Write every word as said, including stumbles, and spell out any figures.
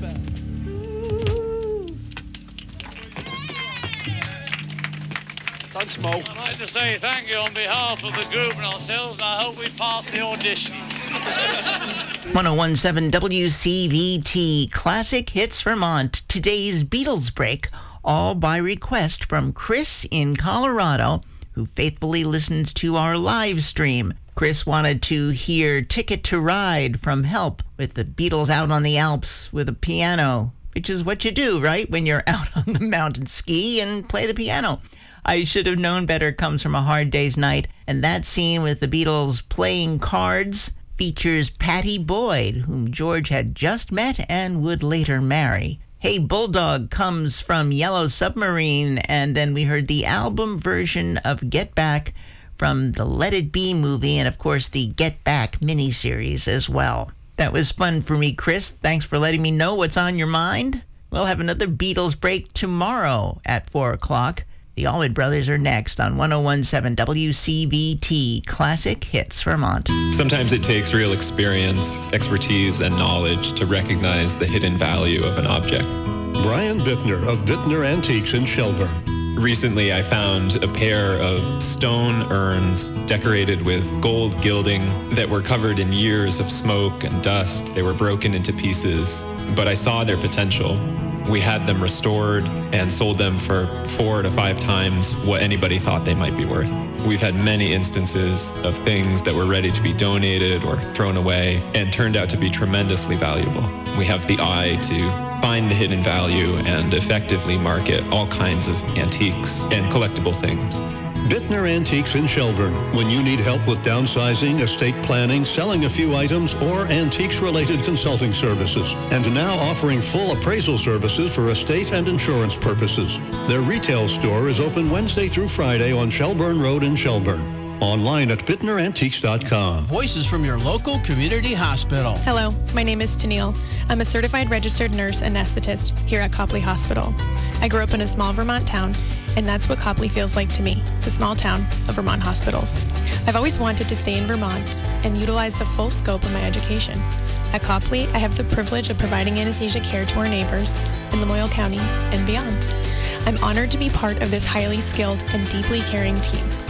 Thanks, Mo. I'd like to say thank you on behalf of the group and ourselves, and I hope we pass the audition. one oh one point seven W C V T Classic Hits Vermont. Today's Beatles break, all by request from Chris in Colorado, who faithfully listens to our live stream. Chris wanted to hear Ticket to Ride from Help with the Beatles out on the Alps with a piano, which is what you do, right, when you're out on the mountain ski and play the piano. I Should Have Known Better comes from A Hard Day's Night, and that scene with the Beatles playing cards features Pattie Boyd, whom George had just met and would later marry. Hey Bulldog comes from Yellow Submarine, and then we heard the album version of Get Back from the Let It Be movie, and of course the Get Back miniseries as well. That was fun for me, Chris. Thanks for letting me know what's on your mind. We'll have another Beatles break tomorrow at four o'clock. The Allred Brothers are next on one oh one point seven W C V T Classic Hits Vermont. Sometimes it takes real experience, expertise, and knowledge to recognize the hidden value of an object. Brian Bittner of Bittner Antiques in Shelburne. Recently, I found a pair of stone urns decorated with gold gilding that were covered in years of smoke and dust. They were broken into pieces, but I saw their potential. We had them restored and sold them for four to five times what anybody thought they might be worth. We've had many instances of things that were ready to be donated or thrown away and turned out to be tremendously valuable. We have the eye to find the hidden value and effectively market all kinds of antiques and collectible things. Bittner Antiques in Shelburne. When you need help with downsizing, estate planning, selling a few items, or antiques-related consulting services. And now offering full appraisal services for estate and insurance purposes. Their retail store is open Wednesday through Friday on Shelburne Road in Shelburne. Online at bittner antiques dot com. Voices from your local community hospital. Hello, my name is Tennille. I'm a certified registered nurse anesthetist here at Copley Hospital. I grew up in a small Vermont town, and that's what Copley feels like to me, the small town of Vermont hospitals. I've always wanted to stay in Vermont and utilize the full scope of my education. At Copley, I have the privilege of providing anesthesia care to our neighbors in Lamoille County and beyond. I'm honored to be part of this highly skilled and deeply caring team.